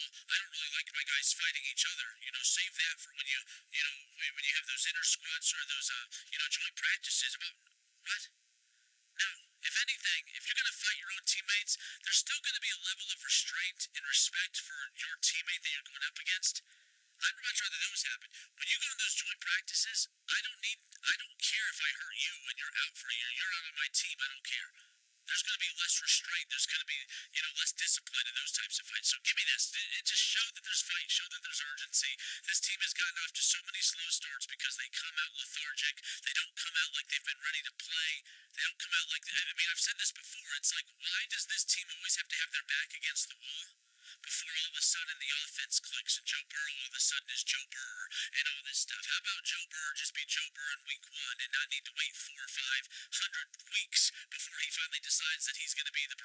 I don't really like my guys fighting each other. Save that for when you have those inner squats or those, joint practices. About what? No. If anything, if you're going to fight your own teammates, there's still going to be a level of restraint and respect for your teammate that you're going up against. I'd much rather those happen. When you go to those joint practices, I don't care if I hurt you and you're out for a year. You're out on my team. I don't care. There's going to be less restraint. There's going to be, less discipline in those types of fights. So give me this. It just showed that there's fight, showed that there's urgency. This team has gotten off to so many slow starts because they come out lethargic. They don't come out like they've been ready to play. They don't come out like, I've said this before. It's like, why does this team always have to have their back against the wall before all of a sudden the offense clicks and Joe Burrow all of a sudden is Joe Burrow and all this stuff? How about Joe Burrow just be Joe Burrow in week 1 and not need to wait 4 or 500 weeks before he finally decides that he's going to be the